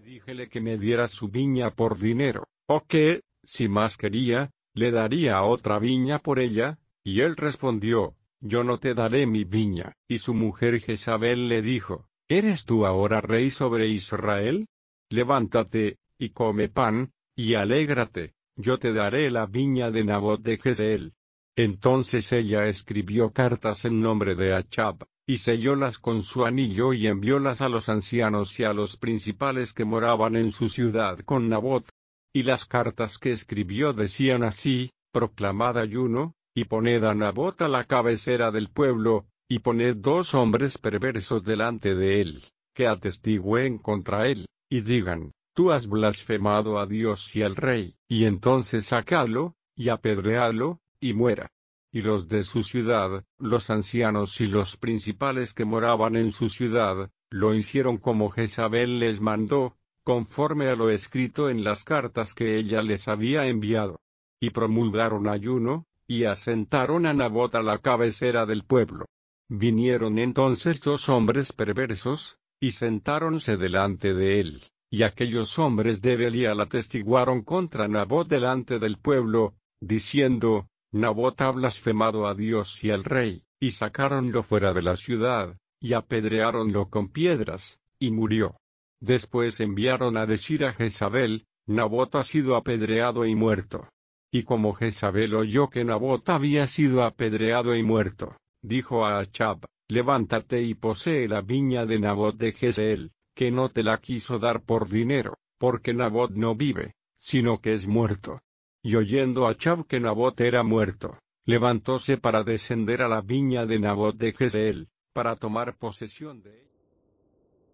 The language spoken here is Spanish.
díjele que me diera su viña por dinero, o que, si más quería, le daría otra viña por ella, y él respondió, yo no te daré mi viña. Y su mujer Jezabel le dijo, ¿eres tú ahora rey sobre Israel? Levántate, y come pan, y alégrate, yo te daré la viña de Nabot de Jezreel. Entonces ella escribió cartas en nombre de Achab, y sellólas con su anillo y enviólas a los ancianos y a los principales que moraban en su ciudad con Nabot. Y las cartas que escribió decían así, proclamad ayuno, y poned a Nabot a la cabecera del pueblo, y poned 2 hombres perversos delante de él, que atestigüen contra él, y digan, tú has blasfemado a Dios y al rey, y entonces sacadlo, y apedreadlo, y muera. Y los de su ciudad, los ancianos y los principales que moraban en su ciudad, lo hicieron como Jezabel les mandó, conforme a lo escrito en las cartas que ella les había enviado. Y promulgaron ayuno, y asentaron a Nabot a la cabecera del pueblo. Vinieron entonces 2 hombres perversos, y sentáronse delante de él, y aquellos hombres de Belial atestiguaron contra Nabot delante del pueblo, diciendo, Nabot ha blasfemado a Dios y al rey, y sacáronlo fuera de la ciudad, y apedreáronlo con piedras, y murió. Después enviaron a decir a Jezabel, Nabot ha sido apedreado y muerto. Y como Jezabel oyó que Nabot había sido apedreado y muerto, dijo a Achab, levántate y posee la viña de Nabot de Jezreel, que no te la quiso dar por dinero, porque Nabot no vive, sino que es muerto. Y oyendo Achab que Nabot era muerto, levantóse para descender a la viña de Nabot de Jezreel, para tomar posesión de ella.